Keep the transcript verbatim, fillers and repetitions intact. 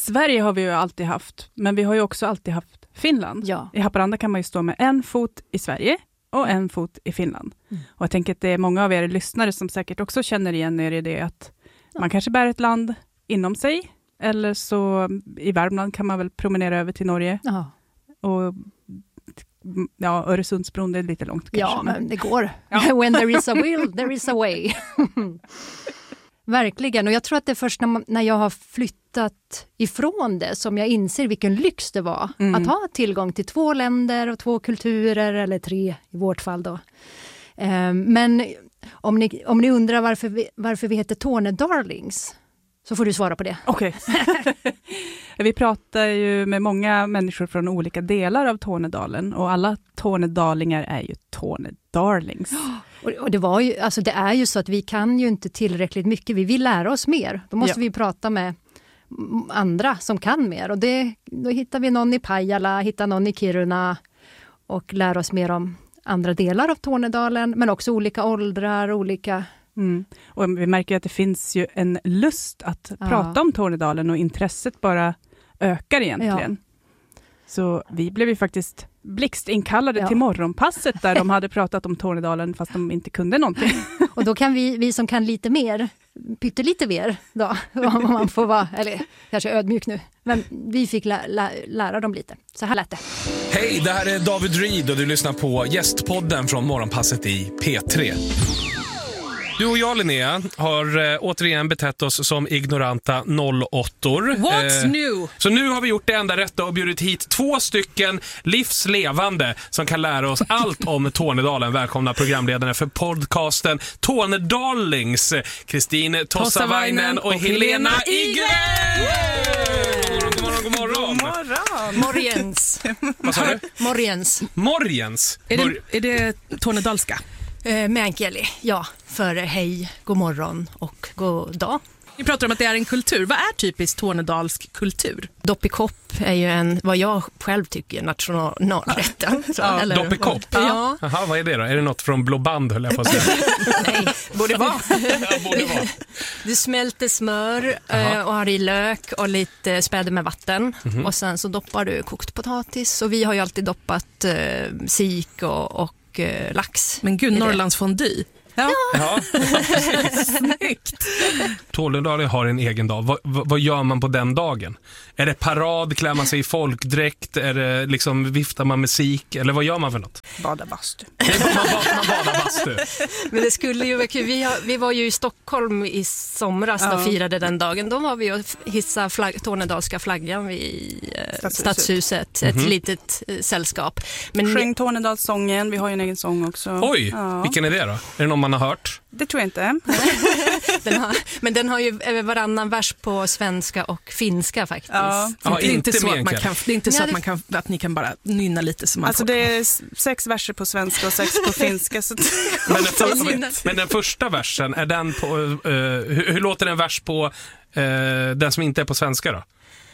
Sverige har vi ju alltid haft, men vi har ju också alltid haft Finland. Ja. I Haparanda kan man ju stå med en fot i Sverige och en fot i Finland. Mm. Och jag tänker att det är många av er lyssnare som säkert också känner igen er i det att ja. man kanske bär ett land inom sig, eller så i Värmland kan man väl promenera över till Norge. Ja. Och ja, Öresundsbron, det är lite långt kanske. Ja, men det går. Ja. When there is a will, there is a way. Verkligen, och jag tror att det är först när, man, när jag har flyttat ifrån det som jag inser vilken lyx det var mm. att ha tillgång till två länder och två kulturer, eller tre i vårt fall då. Um, men om ni, om ni undrar varför vi, varför vi heter Tornedarlings, så får du svara på det. Okej. Okay. Vi pratar ju med många människor från olika delar av Tornedalen, och alla tornedalingar är ju Tornedarlings. Och, och det var ju, alltså det är ju så att vi kan ju inte tillräckligt mycket. Vi vill lära oss mer. Då måste ja. vi prata med andra som kan mer. Och det, då hittar vi någon i Pajala, hittar någon i Kiruna och lär oss mer om andra delar av Tornedalen, men också olika åldrar, olika... Mm. Och vi märker att det finns ju en lust att ja. prata om Tornedalen, och intresset bara ökar egentligen. Ja. Så vi blev ju faktiskt blixtinkallade ja. till morgonpasset där de hade pratat om Tornedalen fast de inte kunde någonting. Och då kan vi, vi som kan lite mer, pyttelite mer då, om man får vara, eller kanske ödmjuk nu, men vi fick lä, lä, lära dem lite. Så här lät det. Hej, det här är David Reed och du lyssnar på Gästpodden från morgonpasset i P tre. Du och jag, Linnea, har eh, återigen betett oss som ignoranta nollåttor. What's eh, new? Så nu har vi gjort det enda rätta och bjudit hit två stycken livslevande som kan lära oss allt om Tornedalen. Välkomna programledarna för podcasten Tornedarlings, Kristin Tossavainen och, och Helena Igren! God morgon, god morgon. God morgon. Morgens. Vad sa du? Morgens. Morgens. Är det, är det tornedalska? Eh, Meänkieli, ja. För hej, god morgon och god dag. Vi pratar om att det är en kultur. Vad är typiskt tornedalsk kultur? Doppikopp är ju en, vad jag själv tycker, nationalrätten. Ja, eller, doppikopp? Ja. Jaha, vad är det då? Är det något från Blå Band, höll jag på att säga? Nej, borde vara. Ja, borde vara. Du smälter smör eh, och har i lök och lite späder med vatten. Mm-hmm. Och sen så doppar du kokt potatis. Och vi har ju alltid doppat eh, sik och, och eh, lax. Men gud, Norrlands fondue. Ja. Ja, snyggt. Tornedalen har en egen dag. Vad, vad, vad gör man på den dagen? Är det parad, klär man sig i folkdräkt? Är det liksom, viftar man musik? Eller vad gör man för något? Bada bastu. Man, man badar bastu. Men det skulle ju vara kul. Vi, har, vi var ju i Stockholm i somras och ja. firade den dagen. Då var vi och hissade flagg, tornedalska flaggan vid eh, Stadshuset. Stadshuset. Mm-hmm. Ett litet eh, sällskap. Men sjöng Tornedalssången. Vi har ju en egen sång också. Oj, ja. Vilken är det då? Är det någon man har hört? Det tror jag inte. den har, men den har ju varannan vers på svenska och finska faktiskt. Ja. Ja, det är inte inte så att man kan, det är inte så ja, att man kan att ni kan bara nynna lite som man alltså får. Det är sex verser på svenska och sex på finska så men, den för, men den första versen är den på uh, hur, hur låter en vers på uh, den som inte är på svenska då?